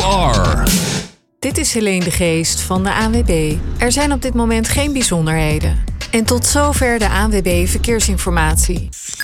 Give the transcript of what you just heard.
Radar. Dit is Helene de Geest van de ANWB. Er zijn op dit moment geen bijzonderheden. En tot zover de ANWB Verkeersinformatie.